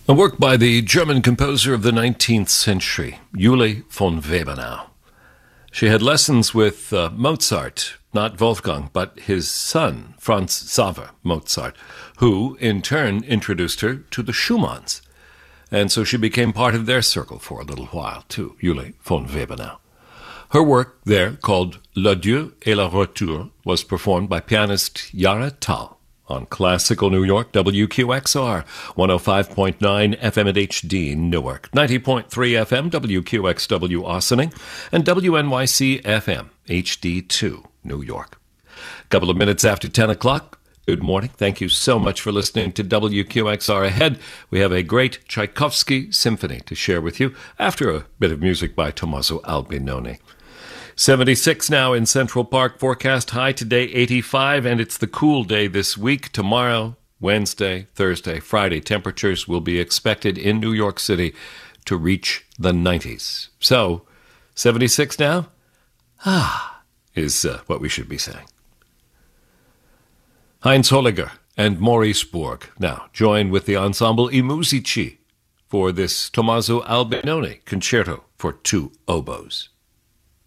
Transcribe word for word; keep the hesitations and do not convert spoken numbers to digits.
A work by the German composer of the nineteenth century, Julie von Webernau. She had lessons with uh, Mozart, not Wolfgang, but his son, Franz Xaver Mozart, who in turn introduced her to the Schumanns. And so she became part of their circle for a little while, too, Julie von Webernau. Her work there, called L'Adieu et le Retour, was performed by pianist Yara Tal on Classical New York, W Q X R, one oh five point nine F M at H D Newark, ninety point three F M, W Q X W Ossining, and W N Y C F M, H D two, New York. A couple of minutes after ten o'clock, good morning. Thank you so much for listening to W Q X R. Ahead, we have a great Tchaikovsky symphony to share with you after a bit of music by Tommaso Albinoni. seventy-six now in Central Park. Forecast high today, eighty-five, and it's the cool day this week. Tomorrow, Wednesday, Thursday, Friday, temperatures will be expected in New York City to reach the nineties. So, seventy-six now? Ah, is uh, what we should be saying. Heinz Holliger and Maurice Borg now join with the ensemble I Musici for this Tommaso Albinoni concerto for two oboes.